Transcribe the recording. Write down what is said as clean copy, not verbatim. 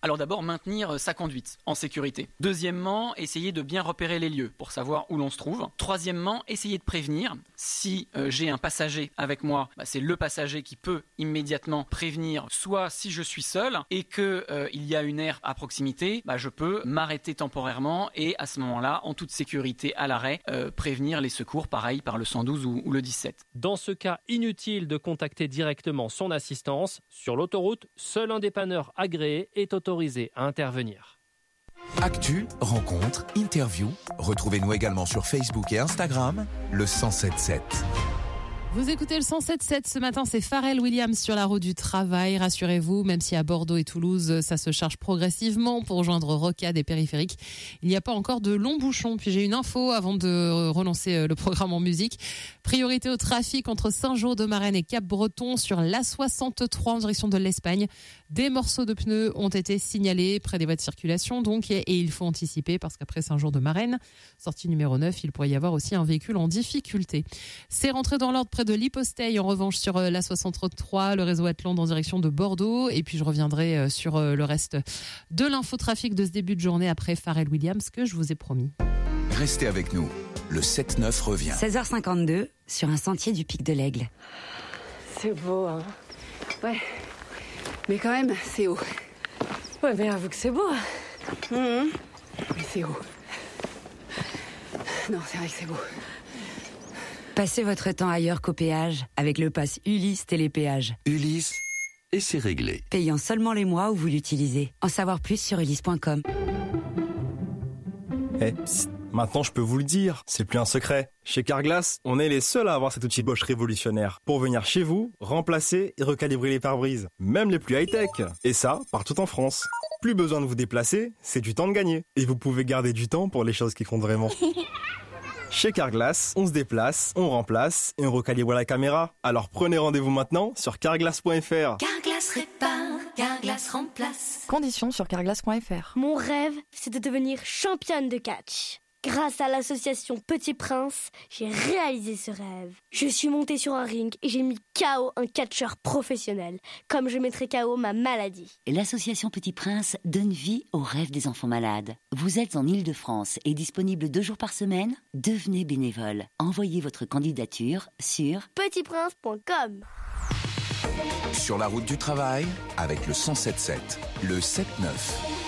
Alors d'abord, maintenir sa conduite en sécurité. Deuxièmement, essayer de bien repérer les lieux pour savoir où l'on se trouve. Troisièmement, essayer de prévenir. Si j'ai un passager avec moi, c'est le passager qui peut immédiatement prévenir, soit si je suis seul et qu'il y a une aire à proximité, je peux m'arrêter temporairement et à ce moment-là, en toute sécurité à l'arrêt, prévenir les secours, pareil, par le 112 ou le 17. Dans ce cas, inutile de contacter directement son assistance. Sur l'autoroute, seul un dépanneur agréé est autorisé à intervenir. Actu, rencontres, interviews. Retrouvez-nous également sur Facebook et Instagram, le 107.7. Vous écoutez le 107.7 ce matin, c'est Pharrell Williams sur la route du travail. Rassurez-vous, même si à Bordeaux et Toulouse, ça se charge progressivement pour joindre Rocade et Périphérique, il n'y a pas encore de longs bouchons. Puis j'ai une info avant de relancer le programme en musique. Priorité au trafic entre Saint-Jean-de-Marennes et Cap-Breton sur l'A63 en direction de l'Espagne. Des morceaux de pneus ont été signalés près des voies de circulation donc, et il faut anticiper parce qu'après Saint-Jean-de-Marennes, sortie numéro 9, il pourrait y avoir aussi un véhicule en difficulté. C'est rentré dans l'ordre près de l'Hyposteille, en revanche sur l'A63, le réseau Atland en direction de Bordeaux. Et puis je reviendrai sur le reste de l'infotrafic de ce début de journée après Pharrell Williams que je vous ai promis. Restez avec nous, le 7-9 revient. 16h52 sur un sentier du Pic de l'Aigle. C'est beau, hein. Ouais. Mais quand même, c'est haut. Ouais, mais avoue que c'est beau. Mais c'est haut. Non, c'est vrai que c'est beau. Passez votre temps ailleurs qu'au péage avec le pass Ulysse Télépéage. Ulysse, et c'est réglé. Payant seulement les mois où vous l'utilisez. En savoir plus sur ulysse.com. Maintenant je peux vous le dire, c'est plus un secret. Chez Carglass, on est les seuls à avoir cet outil Bosch révolutionnaire pour venir chez vous, remplacer et recalibrer les pare-brises, même les plus high-tech. Et ça, partout en France. Plus besoin de vous déplacer, c'est du temps de gagner. Et vous pouvez garder du temps pour les choses qui comptent vraiment. Chez Carglass, on se déplace, on remplace et on recalibre la caméra. Alors prenez rendez-vous maintenant sur carglass.fr. Carglass répare, Carglass remplace. Conditions sur carglass.fr. Mon rêve, c'est de devenir championne de catch. Grâce à l'association Petit Prince, j'ai réalisé ce rêve. Je suis montée sur un ring et j'ai mis KO un catcheur professionnel, comme je mettrai KO ma maladie. L'association Petit Prince donne vie aux rêves des enfants malades. Vous êtes en Île-de-France et disponible 2 jours par semaine? Devenez bénévole. Envoyez votre candidature sur petitprince.com. Sur la route du travail, avec le 107.7, le 7-9.